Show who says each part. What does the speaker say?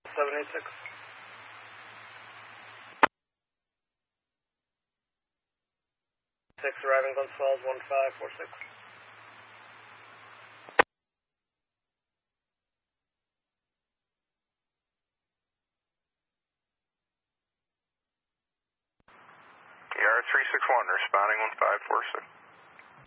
Speaker 1: 786. 6 arriving Glens Falls 1546.
Speaker 2: ER 361 responding 1546.